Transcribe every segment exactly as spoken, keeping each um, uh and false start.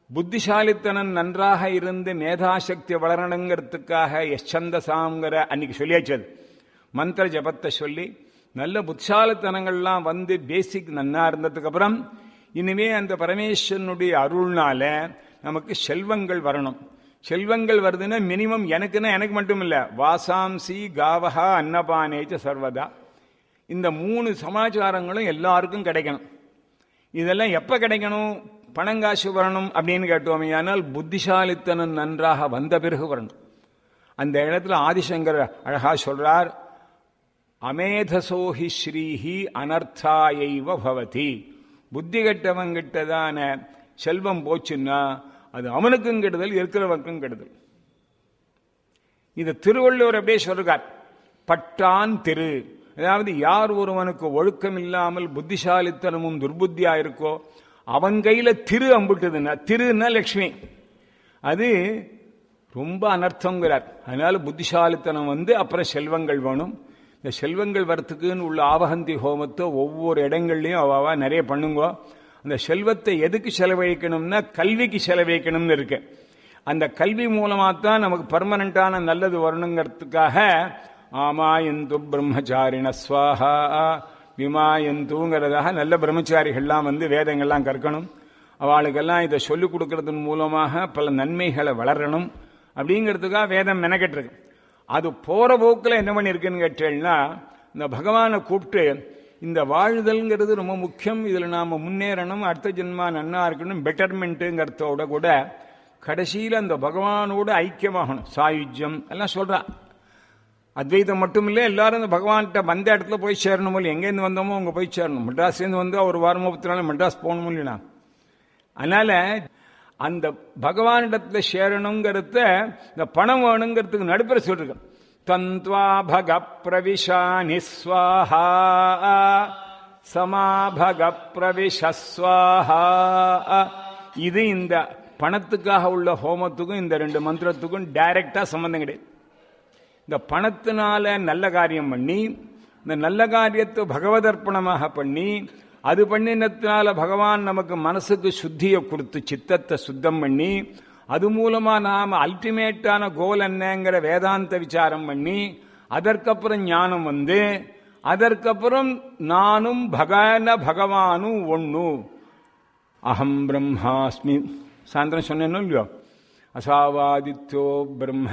புத்திசாலித்தனம் நன்றாக இருந்து மேதாசக்தி வளரணுங்கிறதுக்காக எச்சந்தசாங்கிற அன்னைக்கு சொல்லியாச்சது மந்திர ஜபத்தை சொல்லி நல்ல புத்திசாலித்தனங்கள்லாம் வந்து பேசிக் நன்னா இருந்ததுக்கு அப்புறம் இனிமே அந்த பரமேஸ்வரனுடைய அருள்னால நமக்கு செல்வங்கள் வரணும். செல்வங்கள் வருதுன்னா மினிமம் எனக்குன்னா எனக்கு மட்டும் இல்ல, வாசாம்சி காவஹா அன்னபானேச்ச சர்வதா, இந்த மூணு சமாச்சாரங்களும் எல்லாருக்கும் கிடைக்கணும். இதெல்லாம் எப்ப கிடைக்கணும்? பணங்காசு வரணும் அப்படின்னு கேட்டோமே, ஆனால் புத்திசாலித்தனம் நன்றாக வந்த பிறகு வரணும். அந்த இடத்துல ஆதிசங்கர் அழகா சொல்றார், அமேதசோஹி ஸ்ரீஹி அனர்த்தாயைவ பவதி. புத்தி கெட்டவங்கிட்டதான செல்வம் போச்சுன்னா அது அவனுக்கும் கெடுதல், இருக்கிறவனுக்கும் கெடுதல். இத திருவள்ளுவர் அப்படியே சொல்றார், பட்டான் திரு. அதாவது யார் ஒருவனுக்கு ஒழுக்கம் இல்லாமல் புத்திசாலித்தனமும் துர்புத்தியா இருக்கோ அவன் கையில திரு அம்பிட்டுதுன்னா, திருன்னா லட்சுமி, அது ரொம்ப அனர்த்தங்கிறார். அதனால புத்திசாலித்தனம் வந்து அப்புறம் செல்வங்கள் வேணும். இந்த செல்வங்கள் வரத்துக்குன்னு உள்ள ஆவகந்தி ஹோமத்தை ஒவ்வொரு இடங்கள்லையும் அவாவா நிறைய பண்ணுங்க. அந்த செல்வத்தை எதுக்கு செலவழிக்கணும்னா கல்விக்கு செலவழிக்கணும்னு இருக்கு. அந்த கல்வி மூலமா தான் நமக்கு பர்மனண்டான நல்லது வரணுங்கிறதுக்காக ஆமாயந்து பிரம்மச்சாரிண ஸ்வாஹா விமாயந்துங்கிறதாக நல்ல பிரம்மச்சாரிகள்லாம் வந்து வேதங்கள்லாம் கற்கணும். அவளுக்கெல்லாம் இதை சொல்லிக் கொடுக்கறதன் மூலமாக பல நன்மைகளை வளரணும் அப்படிங்கிறதுக்காக வேதம் மெனக்கெட்டிருக்கு. அது போற போக்கில் என்ன பண்ணிருக்குன்னு கேட்டேன்னா, இந்த பகவானை கூப்பிட்டு இந்த வாழ்தல்ங்கிறது ரொம்ப முக்கியம், இதுல நாம முன்னேறணும், அடுத்த ஜென்மா நன்னா இருக்கணும், பெட்டர்மெண்ட்டுங்கிறதோட கூட கடைசியில் அந்த பகவானோட ஐக்கியமாகணும், சாயுஜ்யம் எல்லாம் சொல்றா. அத்வைதம் மட்டும் இல்லை, எல்லாரும் இந்த பகவான்கிட்ட வந்த இடத்துல போய் சேரணும். இல்லை எங்கேருந்து வந்தோமோ அங்கே போய் சேரணும். மெட்ராஸ்லேருந்து வந்து ஒரு வாரமோ பத்து நாள் மெட்ராஸ் போகணும் இல்லைனா. அதனால அந்த பகவானிடத்துல சேரணுங்கிறத இந்த பணம் வேணுங்கிறதுக்கு நடுப்புற சொல்லிருக்கேன். தந்த்வா பக பிரவிஷா நிஸ்வாஹா சமாபக பிரவிஷஸ்வாஹா. இது இந்த பணத்துக்காக உள்ள ஹோமத்துக்கும் இந்த ரெண்டு மந்திரத்துக்கும் டைரக்டா சம்பந்தம் கிடையாது. இந்த பணத்தினால நல்ல காரியம் பண்ணி, இந்த நல்ல காரியத்தை பகவதர்ப்பணமாக பண்ணி, அது பண்ணினத்தினால பகவான் நமக்கு மனசுக்கு சுத்தியை கொடுத்து சித்தத்தை சுத்தம் பண்ணி, அது மூலமா நாம அல்டிமேட்டான கோல் என்னங்கிற வேதாந்த விசாரம் பண்ணி, அதற்கப்புறம் ஞானம் வந்து, அதற்கப்புறம் நானும் பகன பகவானும் ஒண்ணு, அகம் பிரம்மாஸ்மி சாயந்தரம் சொன்னேன்னு இல்லையோ, அசாவாதித்யோ பிரம்ம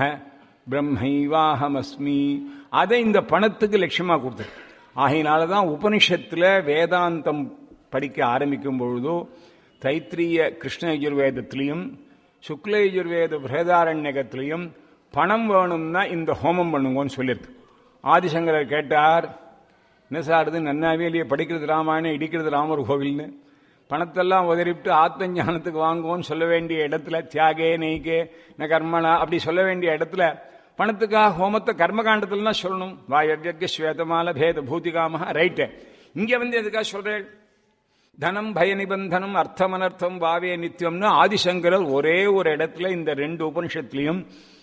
பிரம்மைவாஹமஸ்மி, அதை இந்த பணத்துக்கு லட்சியமா கொடுத்தது. ஆகையினாலதான் உபனிஷத்துல வேதாந்தம் படிக்க ஆரம்பிக்கும் பொழுதோ தைத்திரிய கிருஷ்ண யஜுர்வேதத்திலையும் சுக்ல யஜுர்வேத பிரேதாரண்யகத்திலையும் பணம் வேணும்னா இந்த ஹோமம் பண்ணுங்கன்னு சொல்லியிருக்கு. ஆதிசங்கரர் கேட்டார், என்ன சார் இது நன்னாவே இல்லையே, படிக்கிறது ராமாயணம் இடிக்கிறது ராமர் கோவில்னு, பணத்தெல்லாம் உதறிவிட்டு ஆத்ம ஞானத்துக்கு வாங்குவோன்னு சொல்ல வேண்டிய இடத்துல, தியாகே நெய்கே ந கர்மனா அப்படி சொல்ல வேண்டிய இடத்துல பணத்துக்காக ஹோமத்தை கர்மகாண்டத்துல தான் சொல்லணும். வாயவ்யர்க ஸ்வேதமால பேத பூதிகாமஹா ரைட்டு. இங்க வந்து எதுக்காக சொல்றேன்? தனம் பய நிபந்தனம் அர்த்தம் அனர்த்தம் வாவே நித்தியம்னு ஆதிசங்கரர் ஒரே ஒரு இடத்துல இந்த ரெண்டு உபனிஷத்துலையும்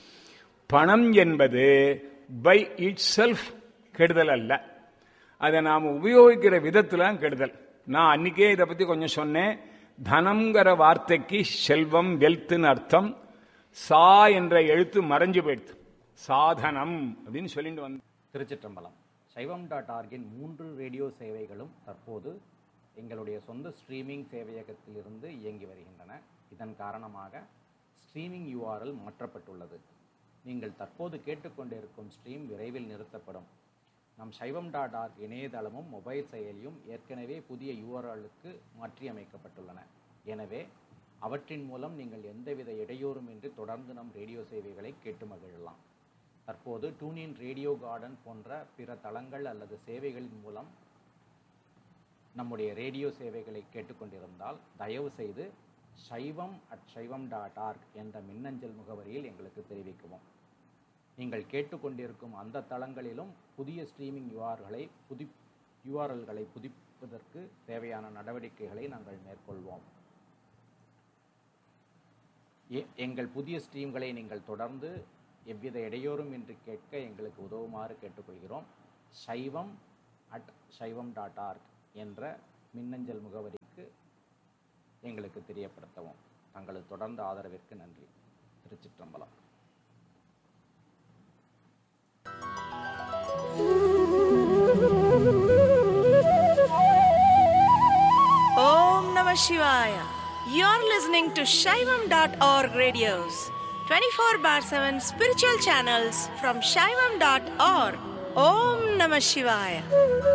பணம் என்பது பை இட் செல்ஃப் கெடுதல் அல்ல, அதை நாம் உபயோகிக்கிற விதத்துல கெடுதல். நான் அன்னைக்கே இதை பத்தி கொஞ்சம் சொன்னேன். தனம்ங்கிற வார்த்தைக்கு செல்வம் வெல்த்னு அர்த்தம். சா என்ற எழுத்து மறைஞ்சு போயிடுது, சாதனம் அப்படின்னு சொல்லிட்டு வந்து. திருச்சிற்றம்பலம். சைவம் டாட் ஆர்கின் மூன்று ரேடியோ சேவைகளும் தற்போது எங்களுடைய சொந்த ஸ்ட்ரீமிங் சேவையகத்திலிருந்து இயங்கி வருகின்றன. இதன் காரணமாக ஸ்ட்ரீமிங் யூஆர்எல் மாற்றப்பட்டுள்ளது. நீங்கள் தற்போது கேட்டுக்கொண்டிருக்கும் ஸ்ட்ரீம் விரைவில் நிறுத்தப்படும். நம் சைவம் டாட் ஆர்க் இணையதளமும் மொபைல் செயலியும் ஏற்கனவே புதிய யூஆர்எல்லுக்கு மாற்றியமைக்கப்பட்டுள்ளன. எனவே அவற்றின் மூலம் நீங்கள் எந்தவித இடையூறுமின்றி தொடர்ந்து நம் ரேடியோ சேவைகளை கேட்டு மகிழலாம். தற்போது டூனின் ரேடியோ கார்டன் போன்ற பிற தளங்கள் அல்லது சேவைகளின் மூலம் நம்முடைய ரேடியோ சேவைகளை கேட்டுக்கொண்டிருந்தால் தயவு செய்து சைவம் அட் சைவம் டாட் ஆர்க் என்ற மின்னஞ்சல் முகவரியில் எங்களுக்கு தெரிவிக்கவும். நீங்கள் கேட்டுக்கொண்டிருக்கும் அந்த தளங்களிலும் புதிய ஸ்ட்ரீமிங் யூஆர்களை புதி யூஆர்எல்களை புதுப்பிப்பதற்கு தேவையான நடவடிக்கைகளை நாங்கள் மேற்கொள்வோம். எங்கள் புதிய ஸ்ட்ரீம்களை நீங்கள் தொடர்ந்து எவ்வித இடையூறும் இன்றி கேட்க எங்களுக்கு உதவுமாறு கேட்டுக்கொள்கிறோம். சைவம் அட் சைவம் டாட் ஆர்க் என்ற மின்னஞ்சல் முகவரிக்கு எங்களுக்கு தெரியப்படுத்தவும். தங்களது தொடர்ந்த ஆதரவிற்கு நன்றி. திருச்சிற்றம்பலம். Om Namah Shivaya. You're listening to Shaivam dot org radios, twenty-four bar seven spiritual channels from Shaivam dot org. Om Namah Shivaya.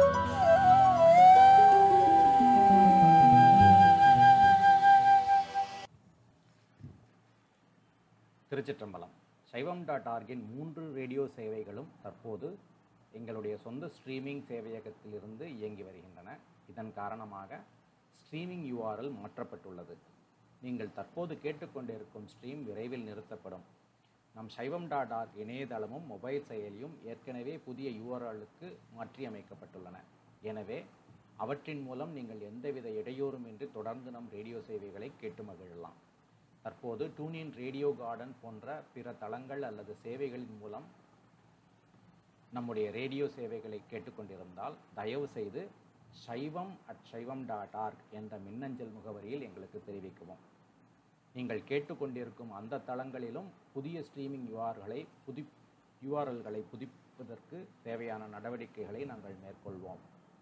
திருச்சிற்றம்பலம். சைவம் டாட் ஆர்கின் மூன்று ரேடியோ சேவைகளும் தற்போது எங்களுடைய சொந்த ஸ்ட்ரீமிங் சேவையகத்திலிருந்து இயங்கி வருகின்றன. இதன் காரணமாக ஸ்ட்ரீமிங் யூஆர்எல் மாற்றப்பட்டுள்ளது. நீங்கள் தற்போது கேட்டுக்கொண்டிருக்கும் ஸ்ட்ரீம் விரைவில் நிறுத்தப்படும். நம் சைவம் டாட் ஆர்க் இணையதளமும் மொபைல் செயலியும் ஏற்கனவே புதிய யூஆர்எலுக்கு மாற்றியமைக்கப்பட்டுள்ளன. எனவே அவற்றின் மூலம் நீங்கள் எந்தவித இடையூறுமின்றி தொடர்ந்து நம் ரேடியோ சேவைகளை கேட்டு மகிழலாம். தற்போது டூனின் ரேடியோ கார்டன் போன்ற பிற தளங்கள் அல்லது சேவைகளின் மூலம் நம்முடைய ரேடியோ சேவைகளை கேட்டுக்கொண்டிருந்தால் தயவு செய்து சைவம் அட் சைவம் டாட் ஆர்க் என்ற மின்னஞ்சல் முகவரியில் எங்களுக்கு தெரிவிக்கவும். நீங்கள் கேட்டுக்கொண்டிருக்கும் அந்த தளங்களிலும் புதிய ஸ்ட்ரீமிங் யூஆர்களை புதி யூஆர்எல்களை புதுப்பிப்பதற்கு தேவையான நடவடிக்கைகளை நாங்கள் மேற்கொள்வோம்.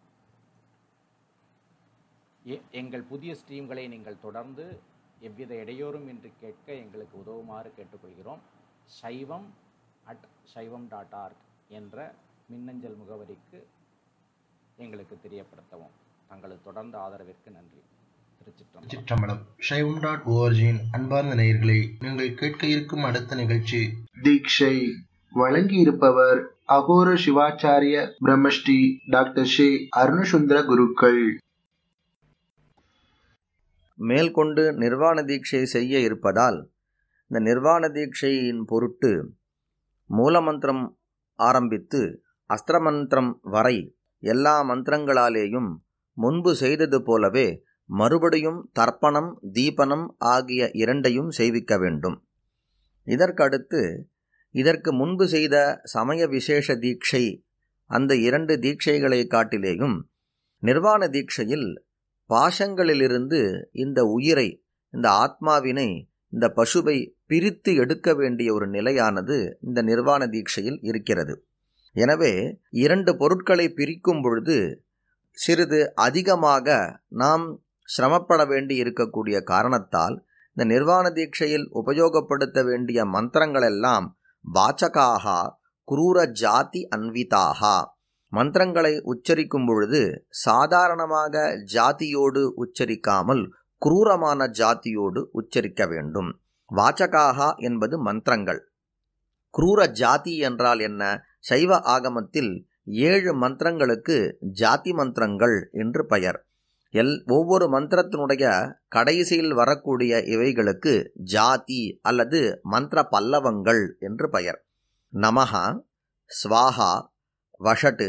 எங்கள் புதிய ஸ்ட்ரீம்களை நீங்கள் தொடர்ந்து எவ்வித இடையூறும் இன்றி கேட்க எங்களுக்கு உதவுமாறு கேட்டுக்கொள்கிறோம். சைவம் அட் சைவம் டாட் ஆர்க் என்ற மின்னஞ்சல் முகவரிக்கு எங்களுக்கு தெரியப்படுத்தவும். தங்களது தொடர்ந்த ஆதரவிற்கு நன்றி. திருச்சிற்றம்பலம். சைவம் டாட் ஓஆர்ஜியின் அன்பார்ந்த நேயர்களே, நீங்கள் கேட்க இருக்கும் அடுத்த நிகழ்ச்சி தீட்சை. வழங்கி இருப்பவர் அகோர சிவாச்சாரிய பிரம்மஸ்ரீ டாக்டர் ஸ்ரீ அருணசுந்தர குருக்கள். மேல்கொண்டு நிர்வாண தீட்சை செய்ய இருப்பதால் இந்த நிர்வாண தீட்சையின் பொருட்டு மூலமந்திரம் ஆரம்பித்து அஸ்திரமந்திரம் வரை எல்லா மந்திரங்களாலேயும் முன்பு செய்தது போலவே மறுபடியும் தர்ப்பணம் தீபனம் ஆகிய இரண்டையும் செய்விக்க வேண்டும். இதற்கடுத்து இதற்கு முன்பு செய்த சமய விசேஷ தீட்சை அந்த இரண்டு தீட்சைகளை காட்டிலேயும் நிர்வாண தீட்சையில் பாசங்களிலிருந்து இந்த உயிரை, இந்த ஆத்மாவினை, இந்த பசுவை பிரித்து எடுக்க வேண்டிய ஒரு நிலையானது இந்த நிர்வாண தீட்சையில் இருக்கிறது. எனவே இரண்டு பொருட்களை பிரிக்கும் பொழுது சிறிது அதிகமாக நாம் சிரமப்பட வேண்டி இருக்கக்கூடிய காரணத்தால் இந்த நிர்வாண தீட்சையில் உபயோகப்படுத்த வேண்டிய மந்திரங்களெல்லாம் வாச்சகாகா குரூர ஜாதி அன்விதாகா. மந்திரங்களை உச்சரிக்கும் பொழுது சாதாரணமாக ஜாதியோடு உச்சரிக்காமல் குரூரமான ஜாதியோடு உச்சரிக்க வேண்டும். வாச்சகாகா என்பது மந்திரங்கள். குரூர ஜாதி என்றால் என்ன? சைவ ஆகமத்தில் ஏழு மந்திரங்களுக்கு ஜாதி மந்திரங்கள் என்று பெயர். எல் ஒவ்வொரு மந்திரத்தினுடைய கடைசியில் வரக்கூடிய இவைகளுக்கு ஜாதி அல்லது மந்திர பல்லவங்கள் என்று பெயர். நமஹா, ஸ்வாஹா, வஷட்டு,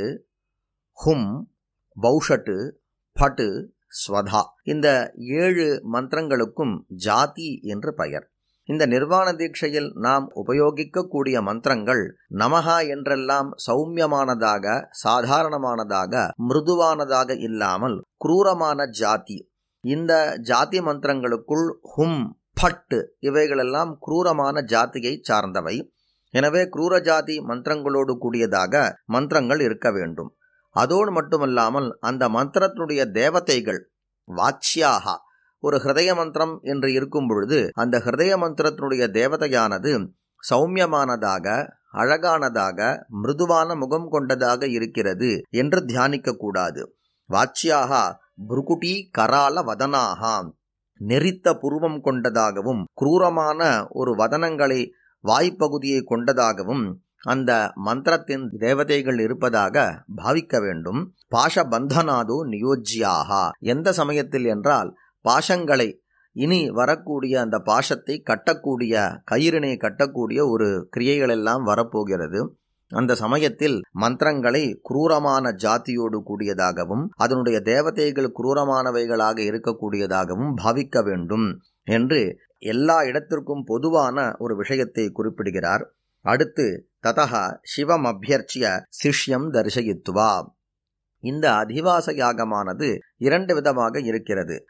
ஹும், பௌஷட்டு, பட்டு, ஸ்வதா இந்த ஏழு மந்திரங்களுக்கும் ஜாதி என்று பெயர். இந்த நிர்வாண தீட்சையில் நாம் உபயோகிக்கக்கூடிய மந்திரங்கள் நமஹா என்றெல்லாம் சௌமியமானதாக, சாதாரணமானதாக, மிருதுவானதாக இல்லாமல் குரூரமான ஜாதி. இந்த ஜாதி மந்திரங்களுக்குள் ஹும், பட்டு இவைகளெல்லாம் குரூரமான ஜாதியை சார்ந்தவை. எனவே குரூர ஜாதி மந்திரங்களோடு கூடியதாக மந்திரங்கள் இருக்க வேண்டும். அதோடு மட்டுமல்லாமல் அந்த மந்திரத்தினுடைய தேவதைகள் வாச்சியாகா. ஒரு ஹிருதய மந்திரம் என்று இருக்கும் பொழுது அந்த ஹிருதய மந்திரத்தினுடைய தேவதையானது சௌமியமானதாக, அழகானதாக, மிருதுவான முகம் கொண்டதாக இருக்கிறது என்று தியானிக்க கூடாது. வாச்சியாகா புருகுட்டி கரால வதனாகா. நெறித்த புருவம் கொண்டதாகவும் குரூரமான ஒரு வதனங்களை வாய்ப்பகுதியை கொண்டதாகவும் அந்த மந்திரத்தின் தேவதைகள் இருப்பதாக பாவிக்க வேண்டும். பாஷபந்தனாதோ நியோஜ்யாகா. எந்த சமயத்தில் என்றால் பாஷங்களை, இனி வரக்கூடிய அந்த பாஷத்தை கட்டக்கூடிய, கயிறினை கட்டக்கூடிய ஒரு கிரியைகளெல்லாம் வரப்போகிறது. அந்த சமயத்தில் மந்திரங்களை குரூரமான ஜாதியோடு கூடியதாகவும் அதனுடைய தேவதைகள் குரூரமானவைகளாக இருக்கக்கூடியதாகவும் பாவிக்க வேண்டும் என்று எல்லா இடத்திற்கும் பொதுவான ஒரு விஷயத்தை குறிப்பிடுகிறார். அடுத்து ததஹ சிவம் அபியர்ச்சிய சிஷ்யம் தரிசயித்துவா. இந்த அதிவாச யாகமானது இரண்டு விதமாக இருக்கிறது.